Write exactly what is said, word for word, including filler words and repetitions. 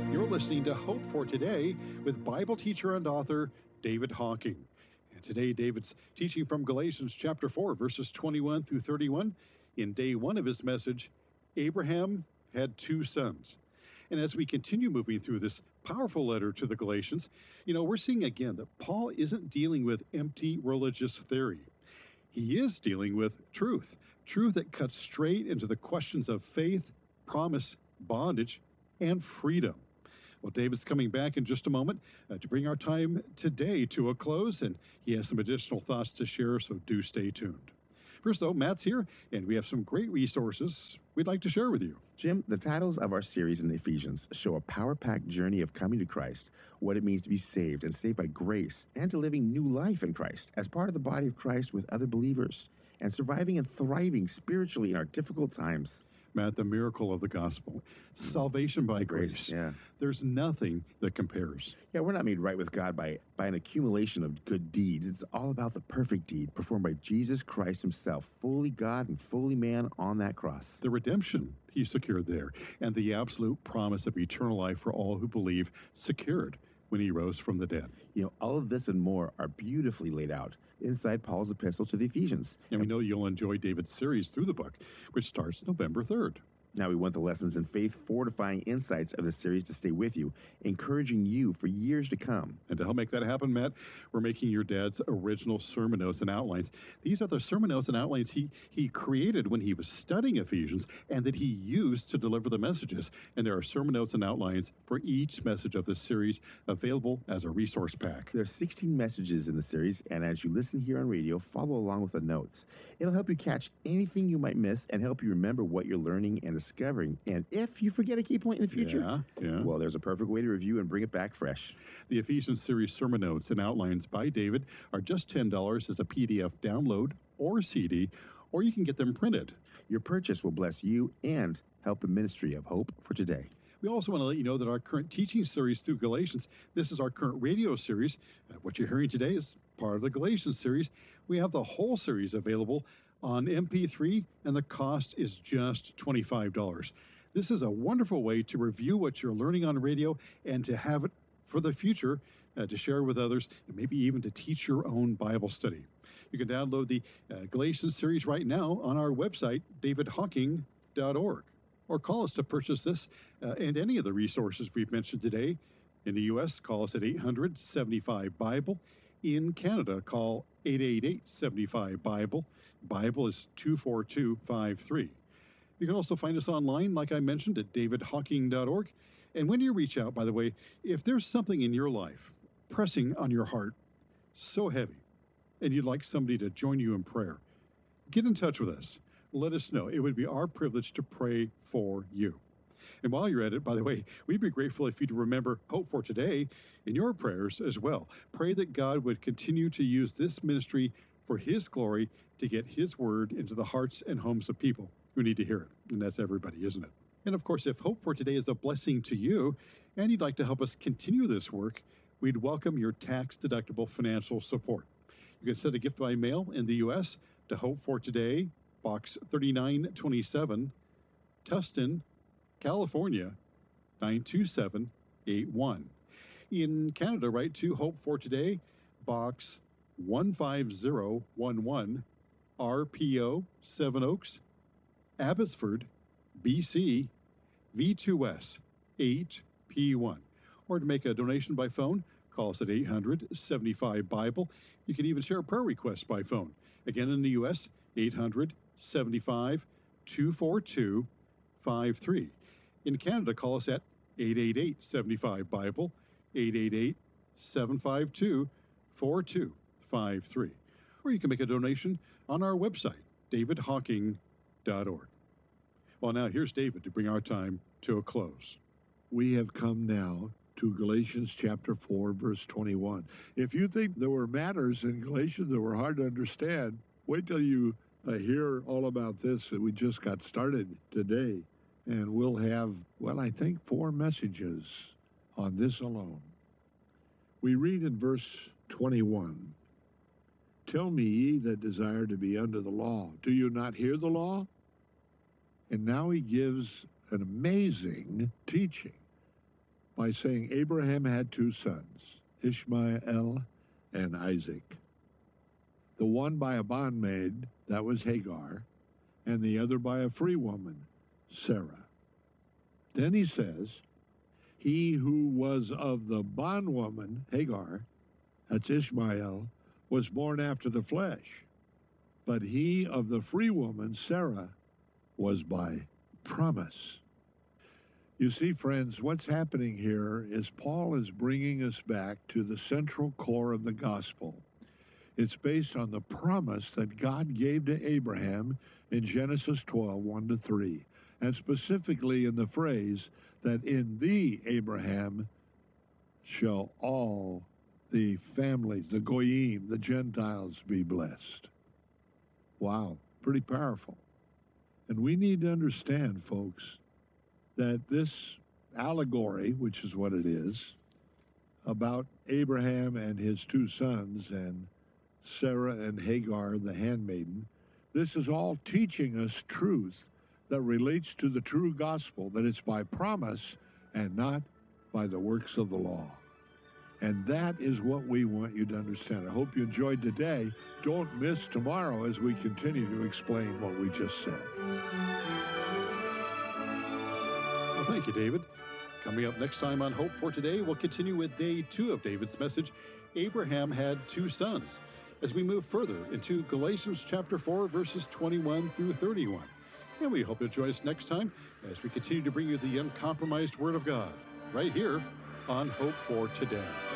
You're listening to Hope for Today with Bible teacher and author David Hocking. And today, David's teaching from Galatians chapter four, verses twenty-one through thirty-one. In day one of his message, Abraham had two sons. And as we continue moving through this powerful letter to the Galatians, you know, we're seeing again that Paul isn't dealing with empty religious theory. He is dealing with truth, truth that cuts straight into the questions of faith, promise, bondage, and freedom. Well, David's coming back in just a moment uh, to bring our time today to a close, and he has some additional thoughts to share, so do stay tuned. First, though, Matt's here, and we have some great resources we'd like to share with you. Jim, the titles of our series in Ephesians show a power-packed journey of coming to Christ, what it means to be saved and saved by grace, and to living new life in Christ as part of the body of Christ with other believers, and surviving and thriving spiritually in our difficult times. Matt, the miracle of the gospel, salvation by grace. Grace, yeah. There's nothing that compares. Yeah, we're not made right with God by, by an accumulation of good deeds. It's all about the perfect deed performed by Jesus Christ himself, fully God and fully man on that cross. The redemption he secured there, and the absolute promise of eternal life for all who believe, secured when he rose from the dead. You know, all of this and more are beautifully laid out inside Paul's epistle to the Ephesians. And we know you'll enjoy David's series through the book, which starts November third. Now, we want the lessons in faith fortifying insights of this series to stay with you, encouraging you for years to come. And to help make that happen, Matt, we're making your dad's original sermon notes and outlines. These are the sermon notes and outlines he, he created when he was studying Ephesians and that he used to deliver the messages. And there are sermon notes and outlines for each message of this series available as a resource pack. There are sixteen messages in the series, and as you listen here on radio, follow along with the notes. It'll help you catch anything you might miss and help you remember what you're learning and discovering. And if you forget a key point in the future, yeah, yeah. well, there's a perfect way to review and bring it back fresh. The Ephesians series sermon notes and outlines by David are just ten dollars as a P D F download or C D, or you can get them printed. Your purchase will bless you and help the ministry of Hope for Today. We also want to let you know that our current teaching series through Galatians, this is our current radio series. Uh, what you're hearing today is part of the Galatians series. We have the whole series available on M P three, and the cost is just twenty-five dollars. This is a wonderful way to review what you're learning on radio and to have it for the future uh, to share with others, and maybe even to teach your own Bible study. You can download the uh, Galatians series right now on our website, david hocking dot org, or call us to purchase this uh, and any of the resources we've mentioned today. In the U S, call us at eight hundred, seventy-five, Bible. In Canada, call eight eight eight, seven five, Bible. Bible is two four two five three. You can also find us online, like I mentioned, at david hocking dot org. And when you reach out, by the way, if there's something in your life pressing on your heart, so heavy, and you'd like somebody to join you in prayer, get in touch with us. Let us know. It would be our privilege to pray for you. And while you're at it, by the way, we'd be grateful if you'd remember Hope for Today in your prayers as well. Pray that God would continue to use this ministry for his glory to get his word into the hearts and homes of people who need to hear it. And that's everybody, isn't it? And of course, if Hope for Today is a blessing to you and you'd like to help us continue this work, we'd welcome your tax-deductible financial support. You can send a gift by mail in the U S to Hope for Today, Box thirty-nine twenty-seven, Tustin, California, nine two seven eight one. In Canada, write to Hope for Today, Box one five zero one one, R P O, Seven Oaks, Abbotsford, B C, V two S eight P one. Or to make a donation by phone, call us at eight hundred, seventy-five, Bible. You can even share a prayer request by phone. Again, in the U S, eight hundred, seventy-five, two four two five three. In Canada, call us at eight eight eight, seven five, Bible, eight eight eight, seven five two, four two five three. Or you can make a donation on our website, david hocking dot org. Well, now here's David to bring our time to a close. We have come now to Galatians chapter four, verse twenty-one. If you think there were matters in Galatians that were hard to understand, wait till you uh, hear all about this that we just got started today. And we'll have, well, I think four messages on this alone. We read in verse twenty-one, "Tell me, ye that desire to be under the law, do you not hear the law?" And now he gives an amazing teaching. by saying Abraham had two sons, Ishmael and Isaac. The one by a bondmaid, that was Hagar, and the other by a free woman, Sarah. Then he says, he who was of the bondwoman, Hagar, that's Ishmael, was born after the flesh. But he of the free woman, Sarah, was by promise. You see, friends, what's happening here is Paul is bringing us back to the central core of the gospel. It's based on the promise that God gave to Abraham in Genesis twelve, one to three, and specifically in the phrase that in thee, Abraham, shall all the families, the Goyim, the Gentiles, be blessed. Wow, pretty powerful. And we need to understand, folks, that this allegory, which is what it is, about Abraham and his two sons and Sarah and Hagar, the handmaiden, this is all teaching us truth that relates to the true gospel, that it's by promise and not by the works of the law. And that is what we want you to understand. I hope you enjoyed today. Don't miss tomorrow as we continue to explain what we just said. Well, thank you, David. Coming up next time on Hope for Today, we'll continue with day two of David's message, Abraham had two sons, as we move further into Galatians chapter four, verses twenty-one through thirty-one. And we hope you'll join us next time as we continue to bring you the uncompromised Word of God, right here on Hope for Today.